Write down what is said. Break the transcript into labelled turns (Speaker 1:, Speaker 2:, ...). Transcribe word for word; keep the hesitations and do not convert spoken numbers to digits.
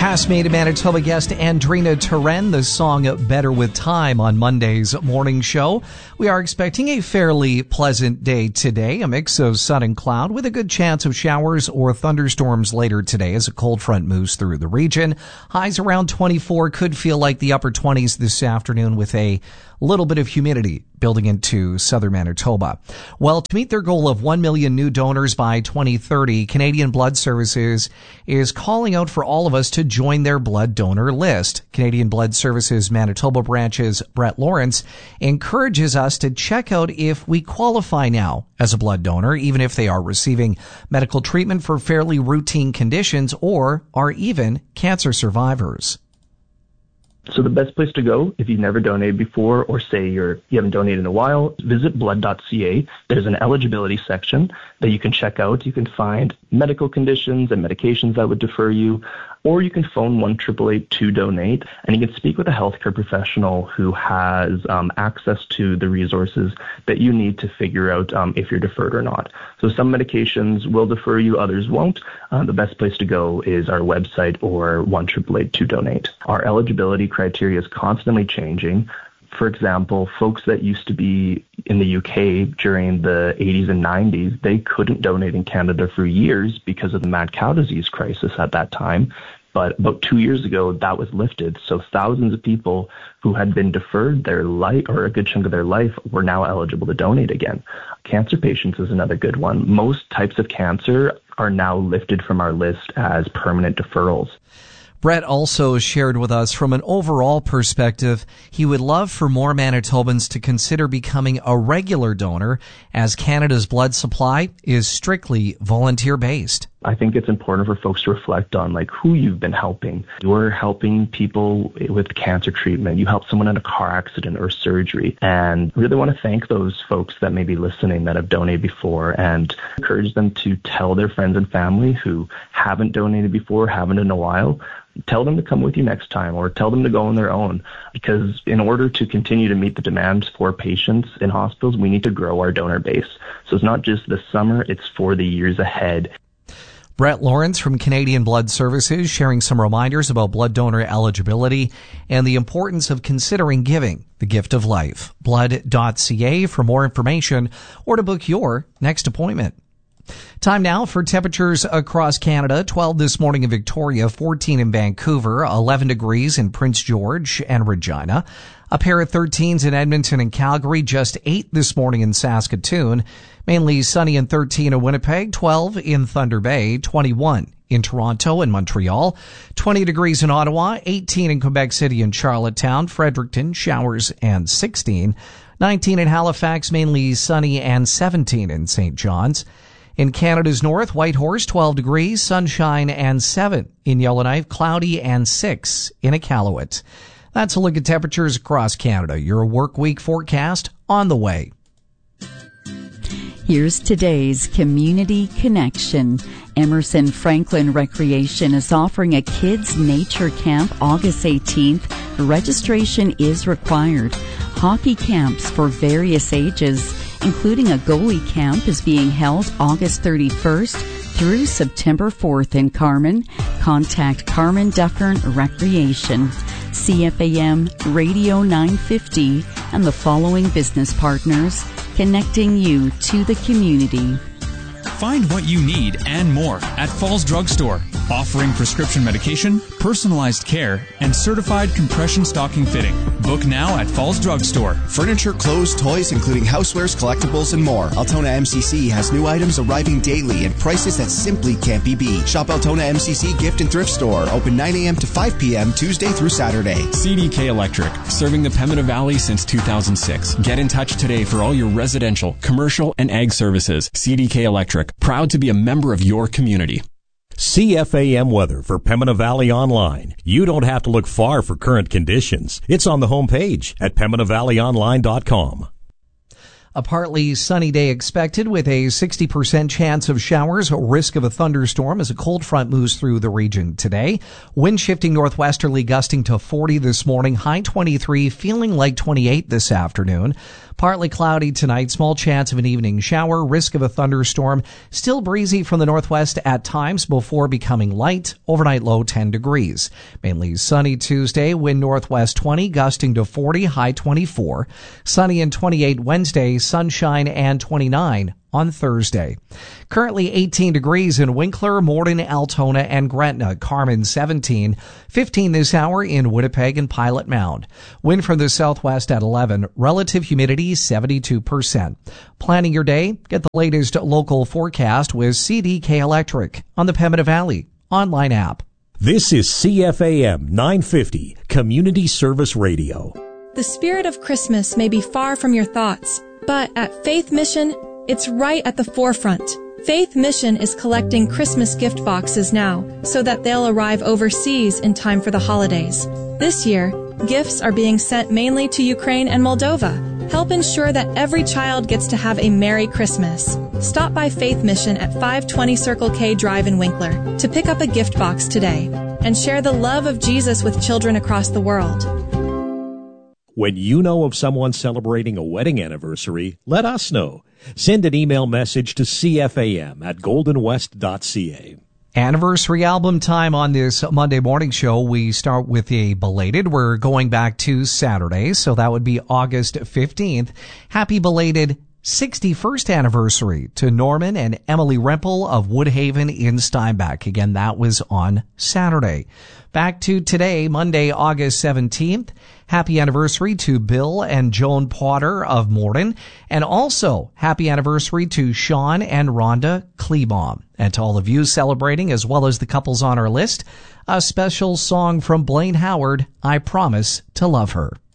Speaker 1: Past Made in Manitoba guest Andrina Turenne, the song Better With Time on Monday's morning show. We are expecting a fairly pleasant day today, a mix of sun and cloud with a good chance of showers or thunderstorms later today as a cold front moves through the region. Highs around twenty-four, could feel like the upper twenties this afternoon with a little bit of humidity building into southern Manitoba. Well, to meet their goal of one million new donors by twenty thirty, Canadian Blood Services is calling out for all of us to join their blood donor list. Canadian Blood Services Manitoba branch's Brett Lawrence encourages us to check out if we qualify now as a blood donor, even if they are receiving medical treatment for fairly routine conditions or are even cancer survivors.
Speaker 2: So the best place to go, if you've never donated before or say you're, you haven't donated in a while, visit blood dot c a. There's an eligibility section that you can check out. You can find medical conditions and medications that would defer you, or you can phone one eight eight eight two donate, and you can speak with a healthcare professional who has um, access to the resources that you need to figure out um, if you're deferred or not. So some medications will defer you, others won't. Uh, the best place to go is our website or one eight eight eight two donate. Our eligibility criteria is constantly changing. For example, folks that used to be in the U K during the eighties and nineties, they couldn't donate in Canada for years because of the mad cow disease crisis at that time. But about two years ago, that was lifted. So thousands of people who had been deferred their life, or a good chunk of their life, were now eligible to donate again. Cancer patients is another good one. Most types of cancer are now lifted from our list as permanent deferrals.
Speaker 1: Brett also shared with us from an overall perspective, he would love for more Manitobans to consider becoming a regular donor as Canada's blood supply is strictly volunteer-based.
Speaker 2: I think it's important for folks to reflect on like who you've been helping. You're helping people with cancer treatment. You helped someone in a car accident or surgery. And really want to thank those folks that may be listening that have donated before and encourage them to tell their friends and family who haven't donated before, haven't in a while. Tell them to come with you next time or tell them to go on their own, because in order to continue to meet the demands for patients in hospitals, we need to grow our donor base. So it's not just this summer, it's for the years ahead.
Speaker 1: Brett Lawrence from Canadian Blood Services sharing some reminders about blood donor eligibility and the importance of considering giving the gift of life. blood dot c a for more information or to book your next appointment. Time now for temperatures across Canada. twelve this morning in Victoria, fourteen in Vancouver, eleven degrees in Prince George and Regina. A pair of thirteens in Edmonton and Calgary, just eight this morning in Saskatoon. Mainly sunny and thirteen in Winnipeg, twelve in Thunder Bay, twenty-one in Toronto and Montreal, twenty degrees in Ottawa, eighteen in Quebec City and Charlottetown, Fredericton, showers and sixteen, nineteen in Halifax, mainly sunny and seventeen in Saint John's. In Canada's north, Whitehorse, twelve degrees, sunshine and seven. In Yellowknife, cloudy and six in Iqaluit. That's a look at temperatures across Canada. Your work week forecast on the way.
Speaker 3: Here's today's Community Connection. Emerson Franklin Recreation is offering a kids' nature camp August eighteenth. Registration is required. Hockey camps for various ages, including a goalie camp, is being held August thirty-first through September fourth in Carman. Contact Carman Dufferin Recreation. C F A M Radio nine fifty and the following business partners connecting you to the community.
Speaker 4: Find what you need and more at Falls Drug Store, offering prescription medication, personalized care, and certified compression stocking fitting. Book now at Falls Drug Store.
Speaker 5: Furniture, clothes, toys, including housewares, collectibles, and more. Altona M C C has new items arriving daily and prices that simply can't be beat. Shop Altona M C C Gift and Thrift Store, open nine a.m. to five p.m. Tuesday through Saturday.
Speaker 4: C D K Electric, serving the Pembina Valley since two thousand six. Get in touch today for all your residential, commercial, and ag services. C D K Electric, proud to be a member of your community.
Speaker 6: C F A M weather for Pembina Valley Online. You don't have to look far for current conditions. It's on the homepage at pembina valley online dot com.
Speaker 1: A partly sunny day expected with a sixty percent chance of showers, risk of a thunderstorm as a cold front moves through the region today. Wind shifting northwesterly gusting to forty this morning, high twenty-three, feeling like twenty-eight this afternoon. Partly cloudy tonight, small chance of an evening shower, risk of a thunderstorm. Still breezy from the northwest at times before becoming light. Overnight low ten degrees. Mainly sunny Tuesday, wind northwest twenty, gusting to forty, high twenty-four. Sunny and twenty-eight Wednesday, sunshine and twenty-nine on Thursday. Currently eighteen degrees in Winkler, Morden, Altona, and Gretna. Carmen seventeen. fifteen this hour in Winnipeg and Pilot Mound. Wind from the southwest at eleven. Relative humidity seventy-two percent. Planning your day? Get the latest local forecast with C D K Electric on the Pembina Valley online app.
Speaker 6: This is C F A M nine fifty, Community Service Radio.
Speaker 7: The spirit of Christmas may be far from your thoughts, but at Faith Mission, it's right at the forefront. Faith Mission is collecting Christmas gift boxes now so that they'll arrive overseas in time for the holidays. This year, gifts are being sent mainly to Ukraine and Moldova. Help ensure that every child gets to have a Merry Christmas. Stop by Faith Mission at five twenty Circle K Drive in Winkler to pick up a gift box today and share the love of Jesus with children across the world.
Speaker 6: When you know of someone celebrating a wedding anniversary, let us know. Send an email message to C F A M at golden west dot c a.
Speaker 1: Anniversary album time on this Monday morning show. We start with a belated. We're going back to Saturday, so that would be August fifteenth. Happy belated sixty-first anniversary to Norman and Emily Rempel of Woodhaven in Steinbach. Again, that was on Saturday. Back to today, Monday, August seventeenth. Happy anniversary to Bill and Joan Potter of Morden. And also, happy anniversary to Sean and Rhonda Klebaum. And to all of you celebrating, as well as the couples on our list, a special song from Blaine Howard, I Promise to Love Her.